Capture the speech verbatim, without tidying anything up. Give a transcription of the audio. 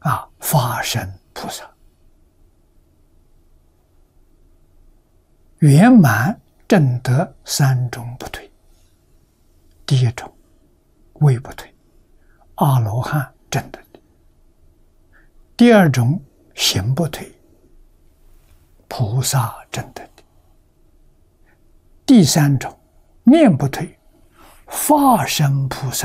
啊，法身菩萨圆满证得三种不退。第一种位不退，阿罗汉证得的；第二种行不退，菩萨证得的；第三种念不退，法身菩萨